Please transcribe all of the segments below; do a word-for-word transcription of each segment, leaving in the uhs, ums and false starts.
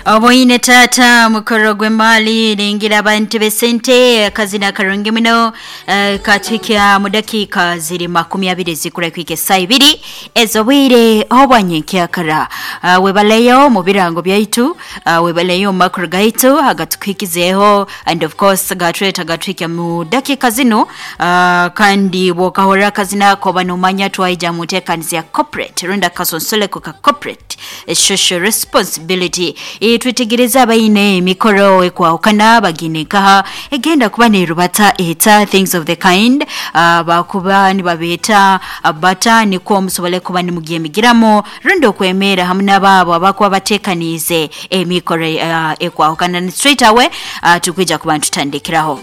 Oboine tata mukorogwe mali lingira abantu besente kazina karungi mino uh, katika mudakika ziri makumi abiri zikura kwike saibiri ezobwire obwanyenkia kara uh, webaleyo mu birango byaitu uh, webaleyo makuru gaitu agatukwikizeho and of course gatreta gatwika mu dakika zino uh, kandi bokahora kazina ko banomanya twaija mutekanizia corporate runda kasonsole ko corporate a social responsibility twitegereza abayine mikoro ekwawukana baginekaha egenda kuba nerubata eta things of the kind uh, bakuba ni babeta abata ni ko musobole kuba ni mugiye migiramo rundo kwemera hamuna babo abakuba batekanize emikoro uh, ekwawukana straight away uh, tukwija kuba tutandikiraho.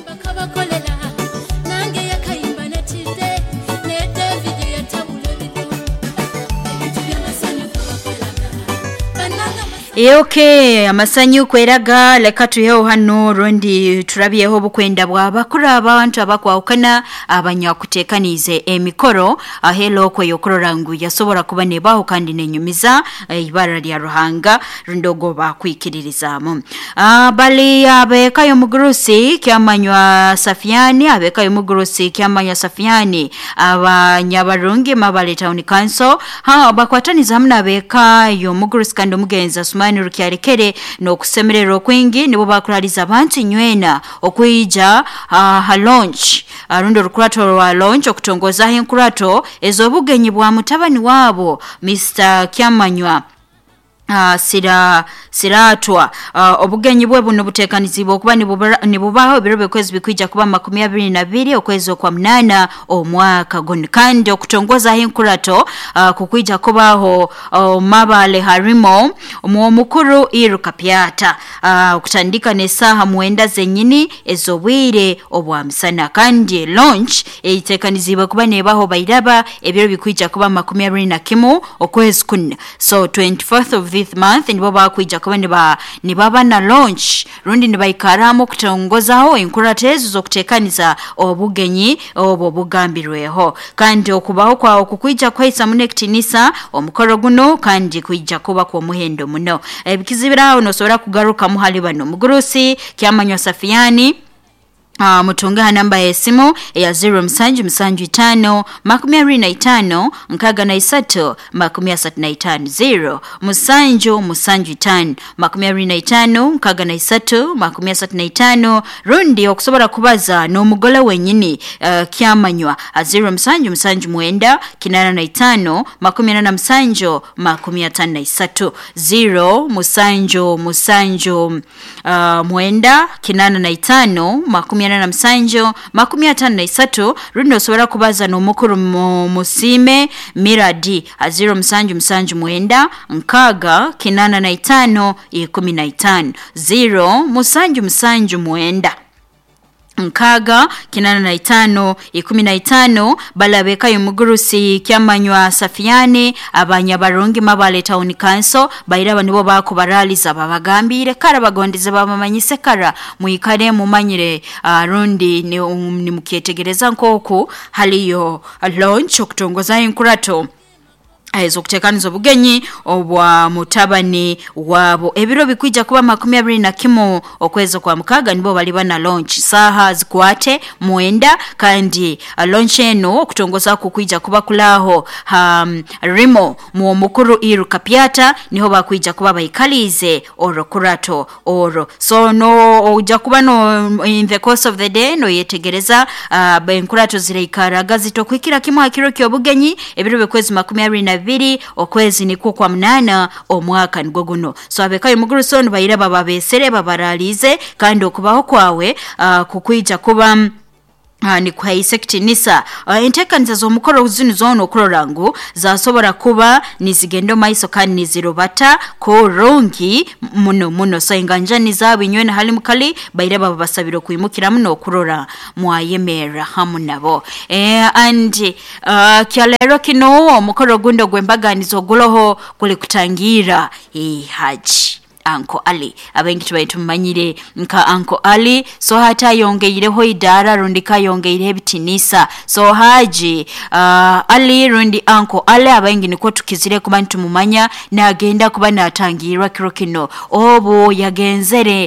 E okay amasanyu kweraga leka tuyeho hano rondi turabiyeho bukwenda bwaba kuri abantu abakwawukana abanyakutekanize emikoro ahelo ko yokororangu yasobora kuba nebaho kandi nenyumiza ibara lya ruhanga rundogo bakwikiririzamo abali abeka yo mugurusi kyamanywa Safiani abeka yo mugurusi kyamanywa Safiani abanyabarungi mabale town council ha bakwataniza hamna abeka yo mugurusi kandi mugenza mani rukyalekere no kusemerero kwingi nibo bakuraliza abantu nywena okuyija uh, ha launch arundo uh, rukurato rwa launch okutongoza hinkurato ezobugenyi bwa mutabani wabo Mister Kyamanywa Uh, sira siratwa uh, obugenyi bwe buno butekanizibwa kuba ni bubaho birobe kwezi bikwija kuba makumi abiri na biri okwezi kwa mnana omwaka goni kandi okutongoza hinkurato uh, kukwija kubaho uh, mabale harimo omuwo mukuru irukapyata uh, okutandika nesaha muenda zenyini ezobwire obwamsana kandi launch eitekanizibwa kuba nebaho bairaba ebiro bikwija kuba makumi abiri na kimu okwezi kunna so twenty-fourth of this month nibo bakwija kuba niba nibaba na launch rundi nibayikaramo kutongozaho inkuratezo zokutekaniza obugenyi obo bugambirweho kandi okubaho kwawo kukwija kwaisa munektinisa omukoro guno kandi kwija kuba kwa muhendo muno ebikizibiraho nosobora kugaruka muhali bano mugurusi Kyamanywa Safiani Uh, mutunga namba ya simu ya zero msanju msanju tano makumi abiri na itano nkaga na isato makumi asatu na itano zero msanju msanju tano makumi abiri na itano nkaga na isato makumi asatu na itano rundi okusobora kubaza no mugole wenyini uh, Kyamanywa zero msanju msanju mwenda kinana na itano makumi na msanju makumi atano na isato zero msanju msanju uh, mwenda kinana na itano makumi na msanjo makumi atano na isatu rundo sobora kubaza no mukuru musime miradi aziro msanju msanju mwenda nkaga kinana na itano ikumi na itano zero msanju msanju mwenda nkaga kinana na itano ikumi na itano balabeka yumugurusi Kyamanywa Safiani abanyabarungi mabale town council bayiraba nibo bakubaraliza babagambire kara bagondize babamanyise kara muikare mumanyire uh, rundi ni, um, ni mukietegereza nkoku haliyo launch okutongoza inkurato aizo kutekaniza bugenyi obwa mutabani wabo ebiro bikwija kuba makumi abiri na kimu okwezo kwa mukaga nibo bali bana launch saha zikwate mwenda kandi launch eno okutongoza kukwija kuba kulaho um, rimo mu mukuru irukapyata niho bakwija kuba bayikalize oro kurato oro so no uja kuba no in the course of the day no yetegereza uh, benkurato zireikaraga zitokwikira kimu akiro kyobugenyi ebiro bikwezi makumi abiri na biri okwezi niko kwa mnana omwaka ngoguno so abekayo mugurusono bayiraba babesere babaralize kandi okubaho kwawe uh, kukwija kuba Uh, ni kwa isekti nisa uh, intekanza zo mukoro uzini zono kurorangu za sobora kuba nizigendo maiso kani nizirobata ko rongi muno muno so inganjani zawe nywena hali mukali bairaba babasabiro kuimukira muno kurora mwayemera hamunabo eh and uh, kyalero kino mukoro gundo gwembaga nizoguloho kule kutangira eh haji Uncle Ali abengi tubayitumanyire nka Uncle Ali so hata yongeireho idara rundi kayongeire ebitinisa so haji uh, Ali rundi Uncle Ali abengi niko tukizire kuba ntumumanya nagenda kuba natangirwa kiro kino obo yagenzere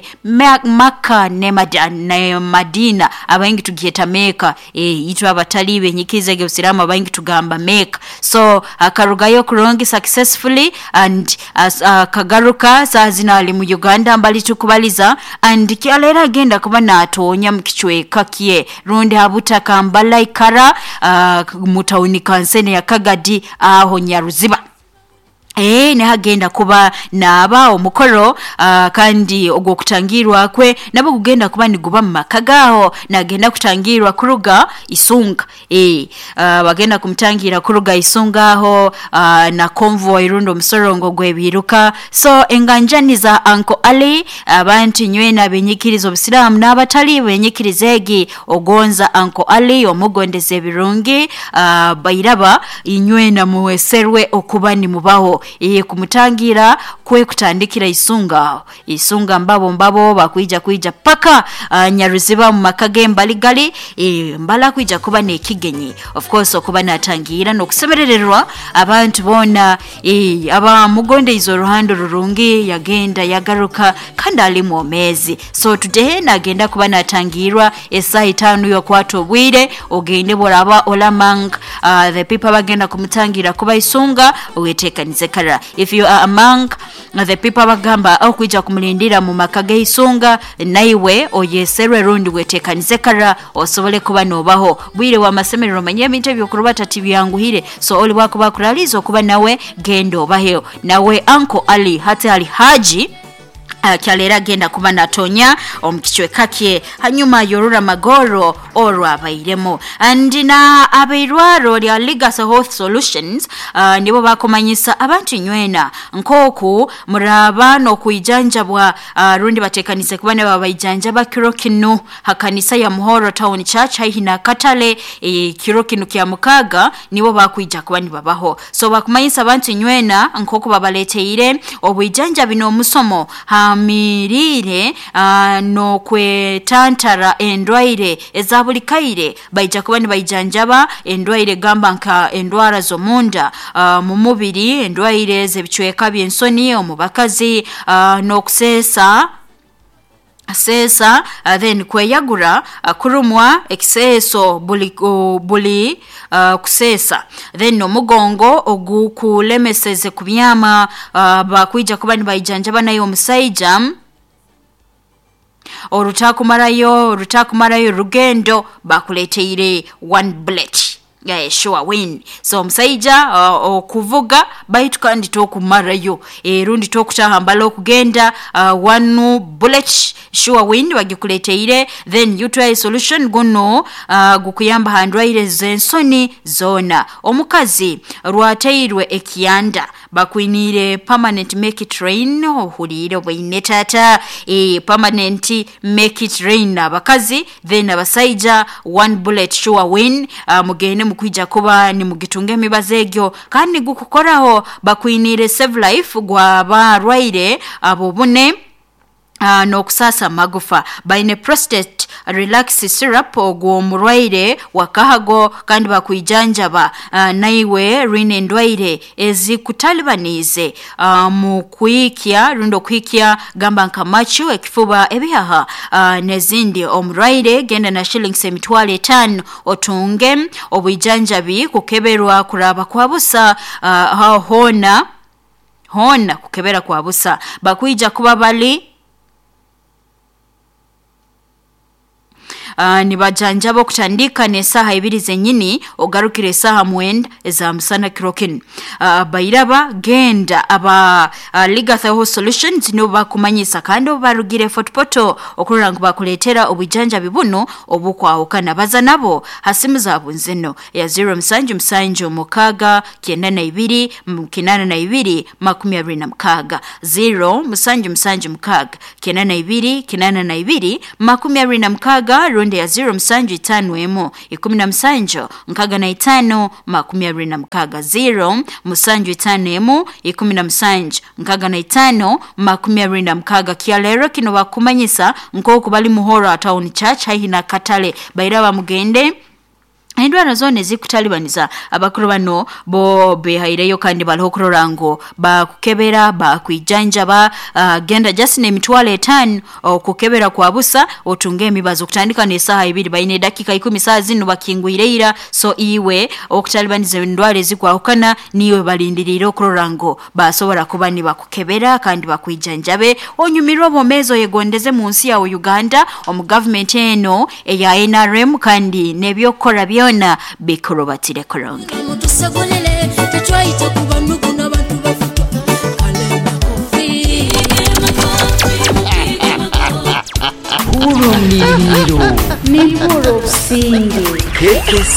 Maka ne Madina Madina abengi tugiyeta Meka eh itwa abatali benyikize gebusiramu abengi tugamba Meka so akarugayo kurongi successfully and as uh, kagaruka sazina ali mu Uganda mbali tukubaliza and kyalera agenda kuba natonya mukichweka kiye rundi habuta kambala ikara uh, mutawuni kansene ya Kagadi aho Nyaruziba Eh ne hagenda kuba naba omukoro uh, kandi ogwo kutangirwa kwe nabo kugenda kuba niguba makagaho nagenda kutangirwa kuruga Isunga eh uh, bagenda kumtangira kuruga Isunga ho uh, na convoy rundo msorongo gwebiruka so enganjani za Uncle Ali abantu uh, nywena benyikirizo obisilamu nabatali benyikirizegi ogonza Uncle Ali omugondeze birungi uh, bayiraba inywena muweserwe okuba ni mubaho Iye kumutangira kwe kutandikira Isunga Isunga mbabo mbabo bakuija kuija paka uh, Nyaruziba mu makage mbaligali e, mbala kuija kuba nekigenyi of course okuba natangira no kusemerererwa abantu bona e, aba mugonde izo ruhando rurungi yagenda yagaruka kandi ali mu mezi so today nagenda kuba natangirwa esa itanu yo kwato bwire ogende boraba olamang uh, the people bagenda kumutangira kuba Isunga owetekanize kara if you are among the people bagamba au kuija kumulindira mu makage Isunga naiwe oyeserwe rundi wetekanize kara osobole kuba nobaho bwire wa masemerero manyemi interview kurubata T V yangu hire so oli wako bakuralizo kuba nawe gendo baheo nawe Uncle Ali hata Ali Haji Uh, kyalera genda kuba natonya omukichweka kye hanyuma yorura magoro orwa abairemo andina abairwaro lya Legacy Health Solutions uh, nibo bakomanyisa abantu nywena nkoku muraba no kuijanjabwa uh, rundi batekanize kuba ne babayijanjaba kiro kinu hakanisa ya Muhoro Town Church hahina Katale e, kiro kinu kya mukaga nibo bakuija kuba ni babaho so bakomanyisa abantu nywena nkoku babaleteire obujanja bino musomo ha mirire uh, no kwe tantara endwaire ezabulikaire baija kuba ni bayijanjaba endwaire gamba nka endwara zo munda uh, mu mubiri endwaire zebichweka byensoni omubakazi uh, no kusesa Sesa uh, then kweyagura uh, kurumwa exceso buli uh, buli uh, kusesa then no mugongo ogukulemeseze kubyama uh, bakuija kuba ni bayijanjaba nayo omusaija orutakumarayo orutakumarayo rugendo bakuleteire one bullet yeah sure win so msaija uh, okuvuga baitu kandi tokumarayo e rundi tokutahambala okugenda uh, one bullet sure win bagikuleteire then you try solution gono uh, gukuyamba handwaire zensoni zona omukazi rwateirwe ekiyanda bakwinire permanent make it rain ohulire obinetata e permanent make it rain abakazi then abasaija one bullet sure win uh, mugene kuija kuba ni mugitunge mibazegyo kandi gukukoraho bakwinire save life gwa barwaire abo bune uh, no kusasa magufa baine prostate relax syrup ogwo murwaire wakahago kandi bakuijanjaba uh, naiwe rine ndwaire ezikutalibanize uh, mu kuikya rundo kuikya gamba nkamachu ekifuba ebihaha uh, nezindi omurwaire genda na shillings emitwale tano otunge obuijanjabi kukeberwa kuraba kwabusa uh, hona hona kukebera kwabusa bakuija kuba bali Uh, nibajanjabo kutandika nesaha ibiri zenyini ogarukire saha mwenda eza musana kirokin uh, bayiraba genda aba uh, Legacy Health Solutions no bakumanyisa kandi barugire fotopoto okuranga bakuletera obujanja bibuno obukwawukana baza nabo hasimu zabunzeno ya zero msanju msanju mukaga kenda na ibiri mkinana na ibiri makumi abiri na mukaga zero msanju msanju mukaga kenda na ibiri kinana na ibiri makumi abiri na mukaga ronde ya zero msanju itano emu ikumi na msanju nkaga na itano makumi abiri na mukaga zero msanju itano emu ikumi na msanju nkaga na itano makumi abiri na mukaga kialero kino bakumanyisa nkoko bali muhoro town church haina katale bairaba mugende Endwara zone zikutalibaniza abakuru bano bo behaireyo kandi balokurorango ba kukebera ba kwijanja ba uh, genda just ne mitwale etan okukebera kwa busa otunge emibazo kutandika ne saha ibiri bayine dakika ikumi saa zinu bakingwireira so iwe okutalibaniza endwara zikwahukana niwe balindirira okurorango basobora kuba ni bakukebera kandi bakwijanjabe onyumirwa bomezo yegondeze mu nsi ya Uganda omu government eno eya N R M kandi nebyo kora na bikorobatire koronga mutusegolele tetwaita kubanuku nabantu bafutwa alema kofi puro miliro ni puro singe